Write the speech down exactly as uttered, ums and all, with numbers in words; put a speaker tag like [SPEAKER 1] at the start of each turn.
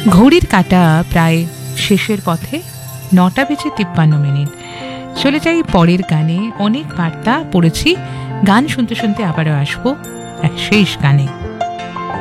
[SPEAKER 1] ঘড়ির কাঁটা প্রায় শেষের পথে, নটা বেজে তিপ্পান্ন মিনিট। চলে যাই পরের গানে। অনেক বার্তা পড়েছি, গান শুনতে শুনতে আবারও আসবো এক শেষ গানে।